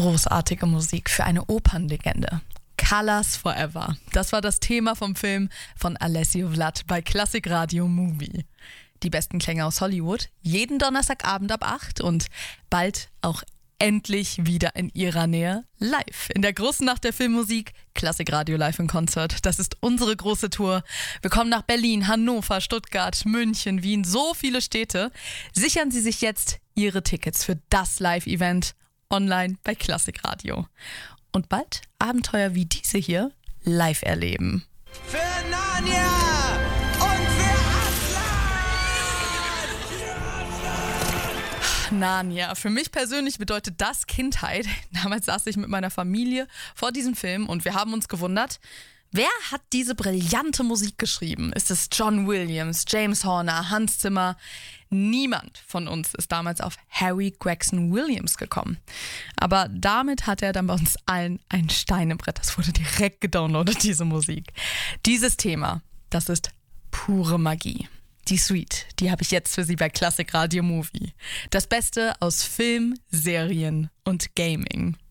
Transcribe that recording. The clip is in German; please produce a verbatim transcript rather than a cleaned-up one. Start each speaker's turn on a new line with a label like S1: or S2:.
S1: Großartige Musik für eine Opernlegende. Colors Forever. Das war das Thema vom Film von Alessio Vlad bei Klassik Radio Movie. Die besten Klänge aus Hollywood, jeden Donnerstagabend ab acht und bald auch endlich wieder in ihrer Nähe live. In der großen Nacht der Filmmusik, Klassik Radio Live in Konzert. Das ist unsere große Tour. Wir kommen nach Berlin, Hannover, Stuttgart, München, Wien, so viele Städte. Sichern Sie sich jetzt Ihre Tickets für das Live-Event online bei Klassik Radio. Und bald Abenteuer wie diese hier live erleben.
S2: Für Narnia und für Aslan!
S1: Narnia. Für mich persönlich bedeutet das Kindheit. Damals saß ich mit meiner Familie vor diesem Film und wir haben uns gewundert, wer hat diese brillante Musik geschrieben? Ist es John Williams, James Horner, Hans Zimmer? Niemand von uns ist damals auf Harry Gregson Williams gekommen. Aber damit hat er dann bei uns allen ein Stein im Brett. Das wurde direkt gedownloadet, diese Musik. Dieses Thema, das ist pure Magie. Die Suite, die habe ich jetzt für Sie bei Klassik Radio Movie. Das Beste aus Film, Serien und Gaming.